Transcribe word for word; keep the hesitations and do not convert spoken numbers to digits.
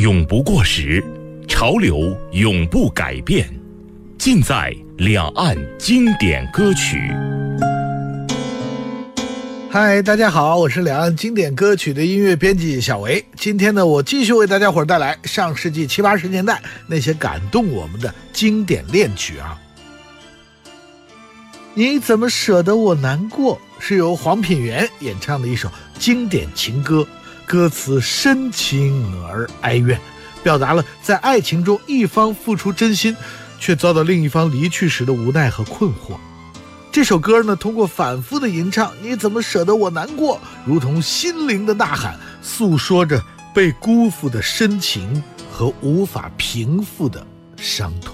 永不过时，潮流永不改变，尽在两岸经典歌曲。 嗨，大家好，我是两岸经典歌曲的音乐编辑小维。今天呢，我继续为大家伙儿带来上世纪七八十年代那些感动我们的经典恋曲啊。你怎么舍得我难过，是由黄品源演唱的一首经典情歌，歌词深情而哀怨，表达了在爱情中一方付出真心，却遭到另一方离去时的无奈和困惑。这首歌呢，通过反复的吟唱你怎么舍得我难过，如同心灵的呐喊，诉说着被辜负的深情和无法平复的伤痛。